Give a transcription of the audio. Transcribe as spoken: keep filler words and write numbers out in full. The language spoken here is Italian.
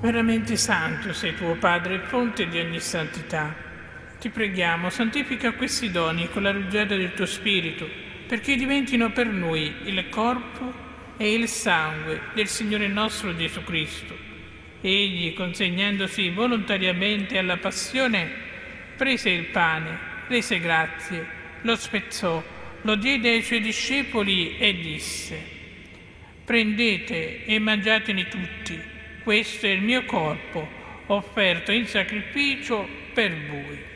Veramente santo sei tuo Padre, fonte di ogni santità. Ti preghiamo, santifica questi doni con la rugiada del tuo Spirito, perché diventino per noi il corpo e il sangue del Signore nostro Gesù Cristo. Egli, consegnandosi volontariamente alla passione, prese il pane, rese grazie, lo spezzò, lo diede ai suoi discepoli e disse: prendete e mangiatene tutti, questo è il mio corpo, offerto in sacrificio per voi.